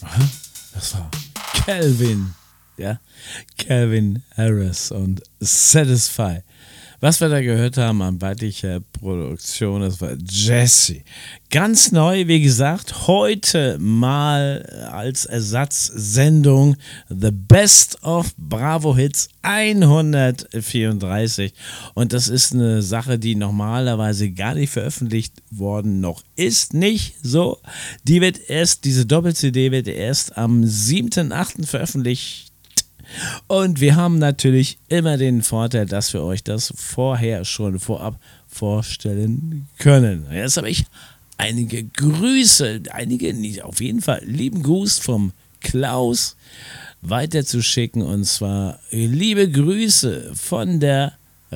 Das war Calvin, ja, Calvin Harris und Satisfy. Was wir da gehört haben an weiblicher Produktion, das war Jessie. Ganz neu, wie gesagt, heute mal als Ersatzsendung The Best of Bravo Hits 134. Und das ist eine Sache, die normalerweise gar nicht veröffentlicht worden noch ist. Nicht so. Diese Doppel-CD wird erst am 7.8. veröffentlicht. Und wir haben natürlich immer den Vorteil, dass wir euch das vorher schon vorab vorstellen können. Jetzt habe ich einige Grüße, auf jeden Fall lieben Gruß vom Klaus weiterzuschicken. Und zwar liebe Grüße von der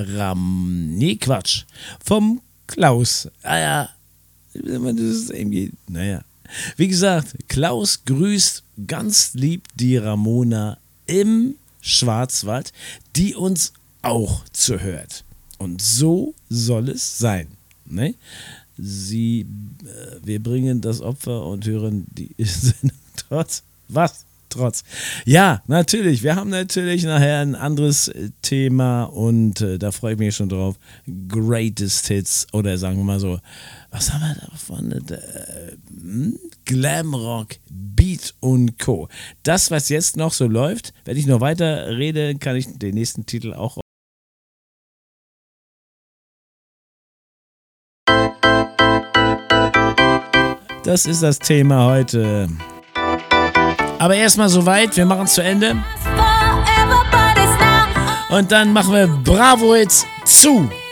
vom Klaus. Das ist irgendwie, Wie gesagt, Klaus grüßt ganz lieb die Ramona im Schwarzwald, die uns auch zuhört. Und so soll es sein. Ne? Wir bringen das Opfer und hören die Sendung trotz. Was? Trotz. Ja, natürlich. Wir haben natürlich nachher ein anderes Thema und da freue ich mich schon drauf. Greatest Hits oder sagen wir mal so, was haben wir davon? Glamrock, Beat und Co. Das, was jetzt noch so läuft, wenn ich noch weiter rede, kann ich den nächsten Titel auch. Das ist das Thema heute. Aber erstmal soweit, wir machen es zu Ende. Und dann machen wir Bravo Hits zu.